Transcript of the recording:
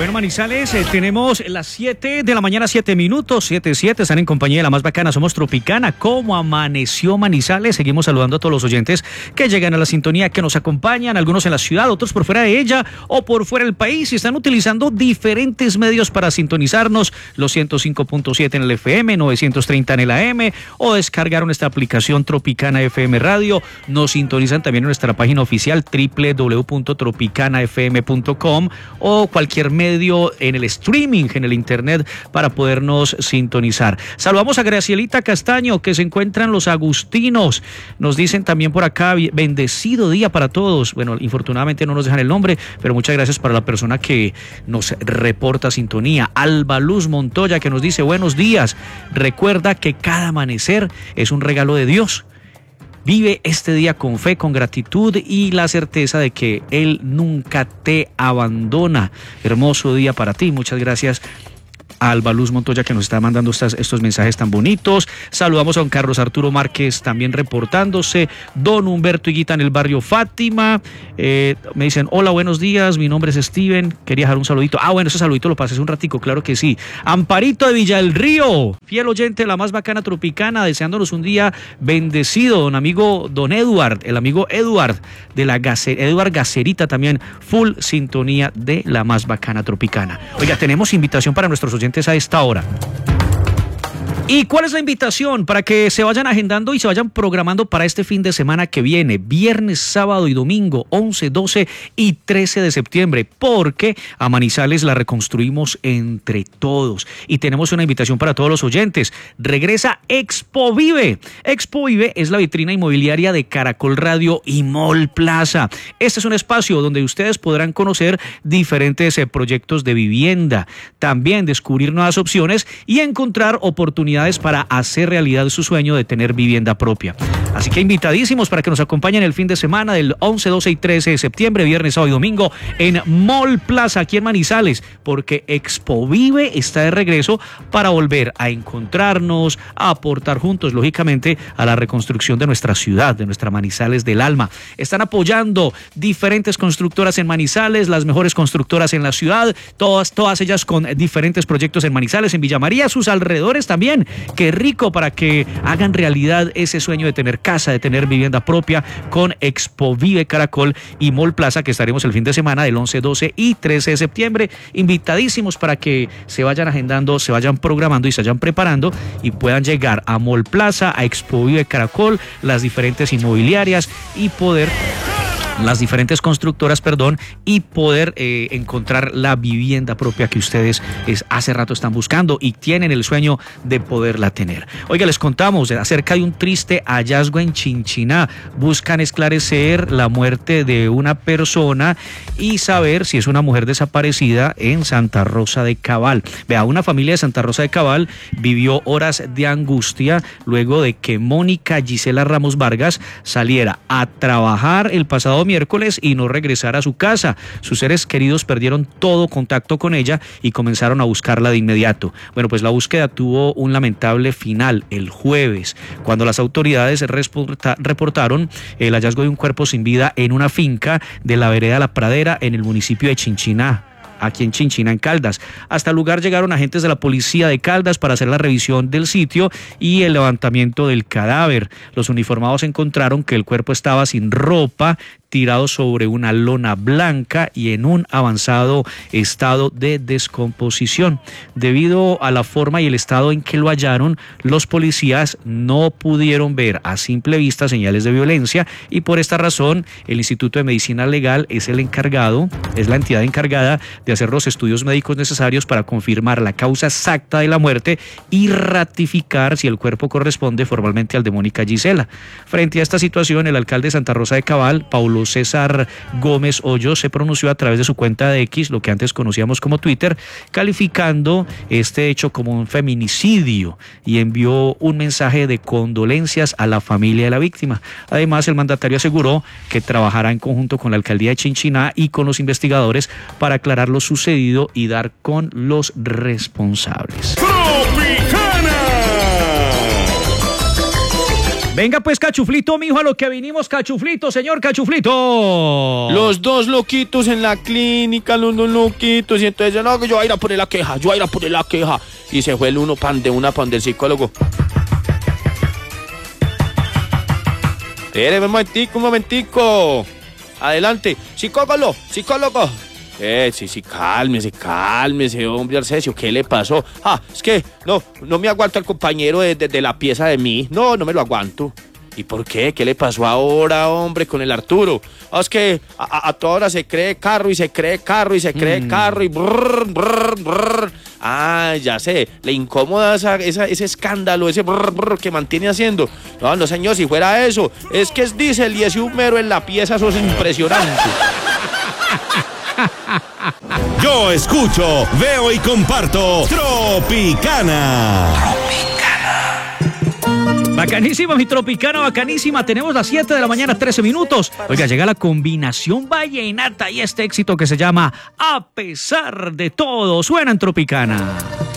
Bueno, Manizales, tenemos las 7 de la mañana, 7 minutos, 7:07, están en compañía de la más bacana, somos Tropicana. ¿Cómo amaneció Manizales? Seguimos saludando a todos los oyentes que llegan a la sintonía, que nos acompañan, algunos en la ciudad, otros por fuera de ella o por fuera del país, y están utilizando diferentes medios para sintonizarnos, los 105.7 en el FM, 930 en el AM, o descargaron esta aplicación Tropicana FM Radio. Nos sintonizan también en nuestra página oficial www.tropicanafm.com o cualquier medio en el streaming, en el internet, para podernos sintonizar. Saludamos a Gracielita Castaño, que se encuentran los agustinos. Nos dicen también por acá, bendecido día para todos. Bueno, infortunadamente no nos dejan el nombre, pero muchas gracias para la persona que nos reporta sintonía. Alba Luz Montoya, que nos dice buenos días. Recuerda que cada amanecer es un regalo de Dios. Vive este día con fe, con gratitud y la certeza de que Él nunca te abandona. Hermoso día para ti. Muchas gracias a Alba Luz Montoya, que nos está mandando estos mensajes tan bonitos. Saludamos a don Carlos Arturo Márquez también reportándose. Don Humberto Higuita en el barrio Fátima. Me dicen, hola, buenos días, mi nombre es Steven. Quería dejar un saludito. Bueno, ese saludito lo pasé hace un ratico, claro que sí. Amparito de Villa del Río, fiel oyente de la más bacana Tropicana, deseándonos un día bendecido. Don amigo, don Eduard, el amigo Eduard de la Eduard Gacerita, también full sintonía de la más bacana Tropicana. Oiga, tenemos invitación para nuestros oyentes a esta hora. ¿Y cuál es la invitación? Para que se vayan agendando y se vayan programando para este fin de semana que viene, viernes, sábado y domingo, 11, 12 y 13 de septiembre, porque a Manizales la reconstruimos entre todos. Y tenemos una invitación para todos los oyentes. Regresa Expo Vive. Expo Vive es la vitrina inmobiliaria de Caracol Radio y Mall Plaza. Este es un espacio donde ustedes podrán conocer diferentes proyectos de vivienda, también descubrir nuevas opciones y encontrar oportunidades para hacer realidad su sueño de tener vivienda propia. Así que invitadísimos para que nos acompañen el fin de semana del 11, 12 y 13 de septiembre, viernes, sábado y domingo en Mall Plaza, aquí en Manizales, porque Expo Vive está de regreso para volver a encontrarnos, a aportar juntos, lógicamente, a la reconstrucción de nuestra ciudad, de nuestra Manizales del alma. Están apoyando diferentes constructoras en Manizales, las mejores constructoras en la ciudad, todas ellas con diferentes proyectos en Manizales, en Villa María, sus alrededores también. Qué rico para que hagan realidad ese sueño de tener casa, de tener vivienda propia con Expo Vive Caracol y Mall Plaza, que estaremos el fin de semana del 11, 12 y 13 de septiembre. Invitadísimos para que se vayan agendando, se vayan programando y se vayan preparando y puedan llegar a Mall Plaza, a Expo Vive Caracol, las diferentes inmobiliarias y poder... las diferentes constructoras, y poder encontrar la vivienda propia que ustedes hace rato están buscando y tienen el sueño de poderla tener. Oiga, les contamos acerca de un triste hallazgo en Chinchiná. Buscan esclarecer la muerte de una persona y saber si es una mujer desaparecida en Santa Rosa de Cabal. Vea, una familia de Santa Rosa de Cabal vivió horas de angustia luego de que Mónica Gisela Ramos Vargas saliera a trabajar el pasado miércoles y no regresara a su casa. Sus seres queridos perdieron todo contacto con ella y comenzaron a buscarla de inmediato. Bueno, pues la búsqueda tuvo un lamentable final el jueves, cuando las autoridades reportaron el hallazgo de un cuerpo sin vida en una finca de la vereda La Pradera en el municipio de Chinchiná, aquí en Chinchiná, en Caldas. Hasta el lugar llegaron agentes de la policía de Caldas para hacer la revisión del sitio y el levantamiento del cadáver. Los uniformados encontraron que el cuerpo estaba sin ropa, tirado sobre una lona blanca y en un avanzado estado de descomposición. Debido a la forma y el estado en que lo hallaron, los policías no pudieron ver a simple vista señales de violencia y por esta razón el Instituto de Medicina Legal es la entidad encargada de hacer los estudios médicos necesarios para confirmar la causa exacta de la muerte y ratificar si el cuerpo corresponde formalmente al de Mónica Gisela. Frente a esta situación, el alcalde de Santa Rosa de Cabal, Paulo César Gómez Hoyo, se pronunció a través de su cuenta de X, lo que antes conocíamos como Twitter, calificando este hecho como un feminicidio y envió un mensaje de condolencias a la familia de la víctima. Además, el mandatario aseguró que trabajará en conjunto con la alcaldía de Chinchiná y con los investigadores para aclarar lo sucedido y dar con los responsables. Venga pues, Cachuflito, mijo, a lo que vinimos, Cachuflito, señor Cachuflito. Los dos loquitos en la clínica, los dos loquitos, y entonces no, yo voy a ir a poner la queja, y se fue el uno de una pan del psicólogo. Espere un momentico. Adelante, psicólogo. Sí, cálmese, hombre Arcesio, ¿qué le pasó? Es que no me aguanto al compañero de la pieza de mí, no me lo aguanto. ¿Y por qué? ¿Qué le pasó ahora, hombre, con el Arturo? Es que a toda hora se cree carro y se cree carro y brrr. Ya sé, le incomoda ese escándalo, ese brrr que mantiene haciendo. No, señor, si fuera eso, es que es diésel y ese humero en la pieza, eso es impresionante. Yo escucho, veo y comparto Tropicana. Bacanísima, mi Tropicana, bacanísima. Tenemos las 7 de la mañana, 13 minutos. Oiga, llega la combinación vallenata y este éxito que se llama A Pesar de Todo. Suena en Tropicana.